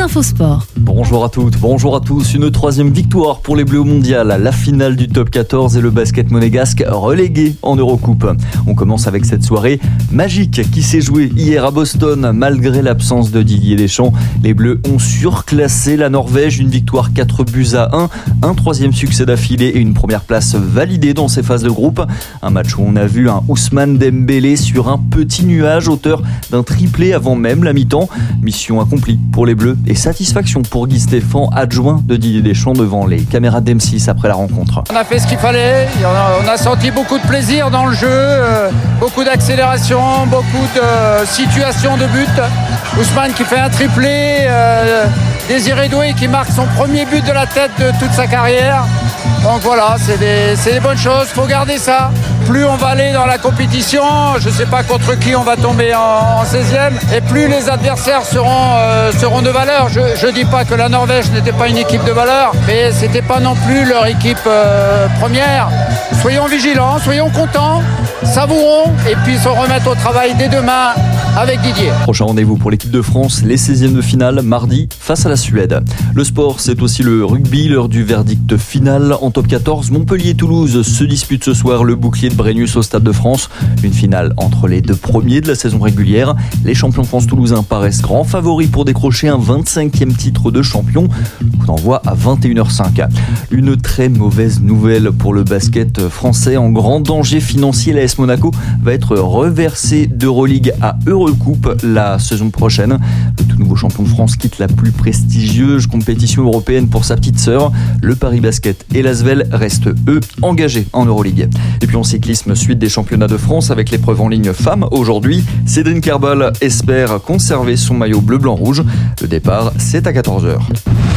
Infosport. Bonjour à toutes, bonjour à tous. Une troisième victoire pour les Bleus au Mondial. La finale du top 14 et le basket monégasque relégué en Eurocoupe. On commence avec cette soirée magique qui s'est jouée hier à Boston. Malgré l'absence de Didier Deschamps, les Bleus ont surclassé la Norvège. Une victoire 4-1, un troisième succès d'affilée et une première place validée dans ces phases de groupe. Un match où on a vu un Ousmane Dembélé sur un petit nuage, auteur d'un triplé avant même la mi-temps. Mission accomplie pour les Bleus et satisfaction pour Guy Stéphane, adjoint de Didier Deschamps devant les caméras d'M6 après la rencontre. On a fait ce qu'il fallait, on a senti beaucoup de plaisir dans le jeu, beaucoup d'accélération, beaucoup de situations de but. Ousmane qui fait un triplé, Désiré Doué qui marque son premier but de la tête de toute sa carrière. Donc voilà, c'est des bonnes choses, il faut garder ça. Plus on va aller dans la compétition, je ne sais pas contre qui on va tomber en 16e, et plus les adversaires seront de valeur. Je ne dis pas que la Norvège n'était pas une équipe de valeur, mais ce n'était pas non plus leur équipe première. Soyons vigilants, soyons contents, savourons, et puis se remettre au travail dès demain avec Didier. Prochain rendez-vous pour l'équipe de France, les 16e de finale, mardi, face à la Suède. Le sport, c'est aussi le rugby, l'heure du verdict final. En top 14, Montpellier-Toulouse se dispute ce soir le bouclier de Brennus au Stade de France. Une finale entre les deux premiers de la saison régulière. Les champions de France toulousains paraissent grands favoris pour décrocher un 25e titre de champion. Coup d'envoi à 21h05. Une très mauvaise nouvelle pour le basket français. En grand danger financier, l'AS Monaco va être reversé d'Euroleague à Eurocoupe la saison prochaine. Le tout nouveau champion de France quitte la plus prestigieuse compétition européenne pour sa petite sœur. Le Paris Basket et l'Asvel restent, eux, engagés en Euroleague. Et puis en cyclisme, suite des championnats de France avec l'épreuve en ligne femmes. Aujourd'hui, Cédrine Kerbal espère conserver son maillot bleu-blanc-rouge. Le départ, c'est à 14h.